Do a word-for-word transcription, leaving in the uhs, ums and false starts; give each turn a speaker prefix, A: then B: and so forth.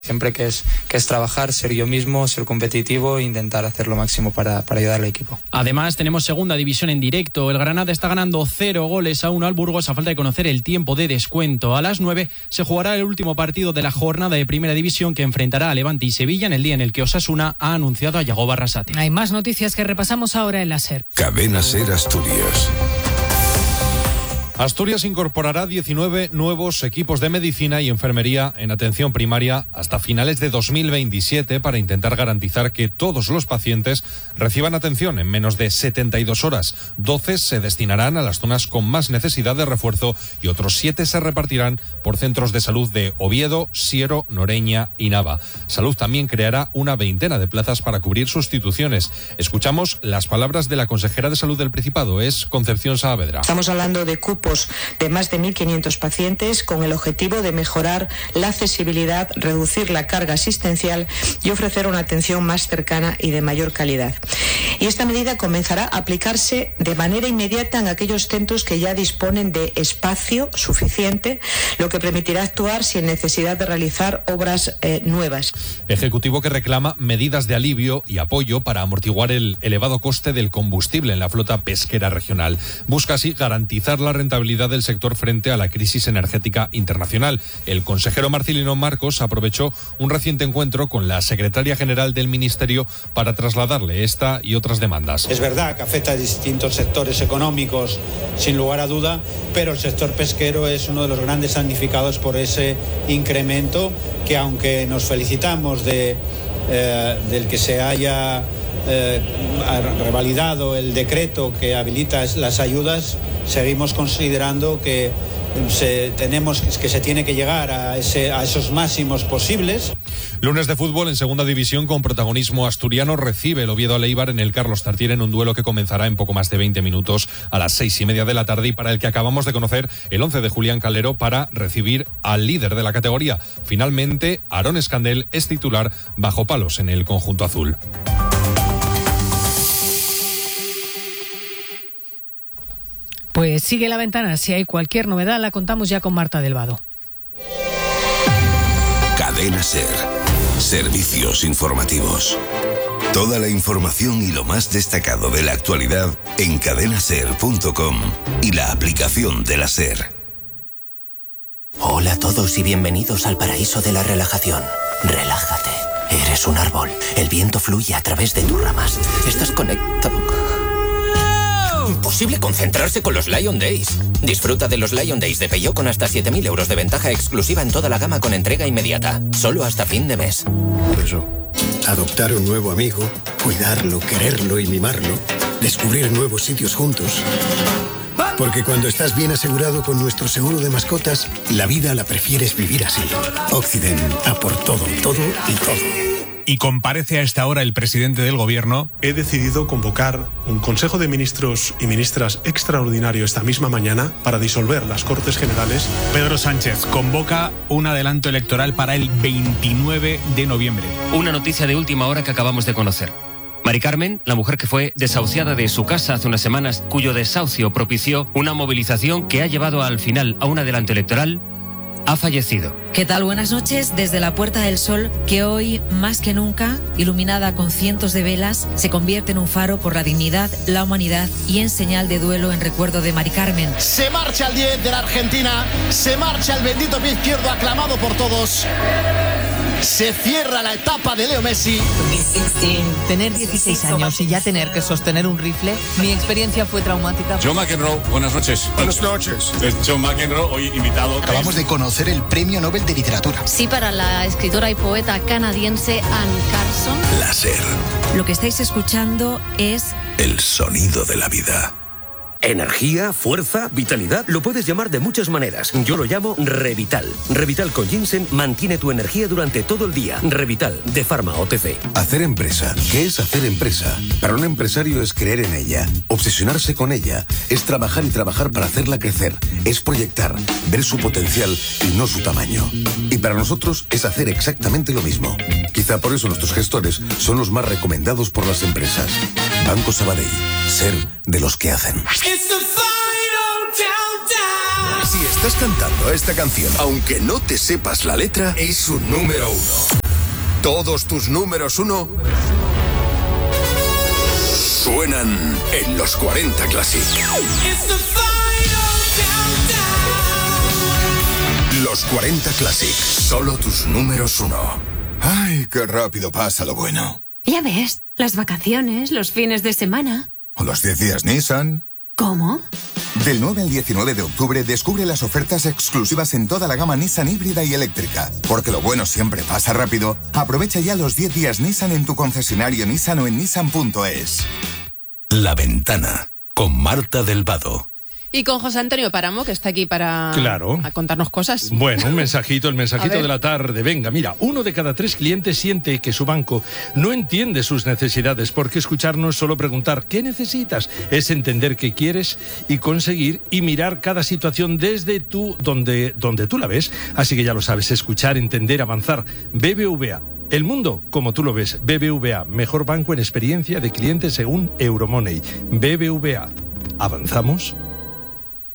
A: Siempre que es, que es trabajar, ser yo mismo, ser competitivo e intentar hacer lo máximo para, para ayudar al equipo.
B: Además, tenemos segunda división en directo. El Granada está ganando cero goles a uno al Burgos a falta de conocer el tiempo de descuento. A las nueve se jugará el último partido de la jornada de primera división que enfrentará a Levante y Sevilla en el día en el que Osasuna ha anunciado a Yago Barrasate.
C: Hay más noticias que repasamos ahora en la SER.
D: Cadena SER Asturias.
E: Asturias incorporará diecinueve nuevos equipos de medicina y enfermería en atención primaria hasta finales de dos mil veintisiete para intentar garantizar que todos los pacientes reciban atención en menos de setenta y dos horas. doce se destinarán a las zonas con más necesidad de refuerzo y otros siete se repartirán por centros de salud de Oviedo, Siero, Noreña y Nava. Salud también creará una veintena de plazas para cubrir sustituciones. Escuchamos las palabras de la consejera de Salud del Principado, es Concepción Saavedra.
F: Estamos hablando de cupos de más de mil quinientos pacientes con el objetivo de mejorar la accesibilidad, reducir la carga asistencial y ofrecer una atención más cercana y de mayor calidad. Y esta medida comenzará a aplicarse de manera inmediata en aquellos centros que ya disponen de espacio suficiente, lo que permitirá actuar sin necesidad de realizar obras eh, nuevas.
E: Ejecutivo que reclama medidas de alivio y apoyo para amortiguar el elevado coste del combustible en la flota pesquera regional. Busca así garantizar la rentabilidad del sector frente a la crisis energética internacional. El consejero Marcelino Marcos aprovechó un reciente encuentro con la secretaria general del Ministerio para trasladarle esta y otras demandas.
G: Es verdad que afecta a distintos sectores económicos, sin lugar a duda, pero el sector pesquero es uno de los grandes damnificados por ese incremento que, aunque nos felicitamos de, eh, del que se haya eh, revalidado el decreto que habilita las ayudas, seguimos considerando que se, tenemos, que se tiene que llegar a, ese, a esos máximos posibles.
E: Lunes de fútbol en segunda división con protagonismo asturiano. Recibe el Oviedo a Eibar en el Carlos Tartiere en un duelo que comenzará en poco más de veinte minutos a las seis y media de la tarde y para el que acabamos de conocer el once de Julián Calero para recibir al líder de la categoría. Finalmente, Aarón Escandel es titular bajo palos en el conjunto azul.
C: Pues sigue la ventana. Si hay cualquier novedad, la contamos ya con Marta del Vado.
D: Cadena SER. Servicios informativos. Toda la información y lo más destacado de la actualidad en cadena ser punto com y la aplicación de la SER.
H: Hola a todos y bienvenidos al paraíso de la relajación. Relájate. Eres un árbol. El viento fluye a través de tus ramas. Estás conectado. Imposible concentrarse con los Lion Days. Disfruta de los Lion Days de Peugeot con hasta siete mil euros de ventaja exclusiva en toda la gama con entrega inmediata. Solo hasta fin de mes.
I: Por eso, adoptar un nuevo amigo, cuidarlo, quererlo y mimarlo, descubrir nuevos sitios juntos. Porque cuando estás bien asegurado con nuestro seguro de mascotas, la vida la prefieres vivir así. Occident, a por todo, todo y todo.
J: Y comparece a esta hora el presidente del Gobierno.
K: He decidido convocar un Consejo de Ministros y Ministras extraordinario esta misma mañana para disolver las Cortes Generales.
J: Pedro Sánchez convoca un adelanto electoral para el veintinueve de noviembre.
L: Una noticia de última hora que acabamos de conocer. Mari Carmen, la mujer que fue desahuciada de su casa hace unas semanas, cuyo desahucio propició una movilización que ha llevado al final a un adelanto electoral, ha fallecido.
M: ¿Qué tal? Buenas noches. Desde la Puerta del Sol, que hoy, más que nunca, iluminada con cientos de velas, se convierte en un faro por la dignidad, la humanidad y en señal de duelo en recuerdo de Mari Carmen.
N: Se marcha el diez de la Argentina, se marcha el bendito pie izquierdo aclamado por todos. Se cierra la etapa de Leo Messi.
O: Tener dieciséis años y ya tener que sostener un rifle, mi experiencia fue traumática.
P: John McEnroe, buenas noches.
Q: Buenas noches.
P: Es John McEnroe, hoy invitado.
Q: Acabamos de conocer el Premio Nobel de Literatura.
R: Sí, para la escritora y poeta canadiense Anne Carson.
D: La SER.
M: Lo que estáis escuchando es
D: el sonido de la vida.
S: Energía, fuerza, vitalidad, lo puedes llamar de muchas maneras. Yo lo llamo Revital. Revital con ginseng mantiene tu energía durante todo el día. Revital, de Pharma O T C.
D: Hacer empresa. ¿Qué es hacer empresa? Para un empresario es creer en ella, obsesionarse con ella, es trabajar y trabajar para hacerla crecer, es proyectar, ver su potencial y no su tamaño. Y para nosotros es hacer exactamente lo mismo. Quizá por eso nuestros gestores son los más recomendados por las empresas. Banco Sabadell. Ser de los que hacen.
T: Si estás cantando esta canción, aunque no te sepas la letra, es un número uno. Todos tus números uno suenan en los cuarenta Classic. Los cuarenta Classic, solo tus números uno.
U: Ay, qué rápido pasa lo bueno.
V: Ya ves, las vacaciones, los fines de semana.
U: O los diez días Nissan.
V: ¿Cómo?
U: Del nueve al diecinueve de octubre descubre las ofertas exclusivas en toda la gama Nissan híbrida y eléctrica. Porque lo bueno siempre pasa rápido. Aprovecha ya los diez días Nissan en tu concesionario Nissan o en nissan punto es.
D: La Ventana, con Marta del Vado.
W: Y con José Antonio Páramo, que está aquí para
X: claro.
W: a contarnos cosas.
X: Bueno, un mensajito, el mensajito de la tarde. Venga, mira, uno de cada tres clientes siente que su banco no entiende sus necesidades, porque escuchar no es solo preguntar ¿qué necesitas? Es entender qué quieres y conseguir y mirar cada situación desde tú, donde, donde tú la ves. Así que ya lo sabes, escuchar, entender, avanzar. B B V A. El mundo, como tú lo ves. B B V A, mejor banco en experiencia de clientes según Euromoney. B B V A. ¿Avanzamos?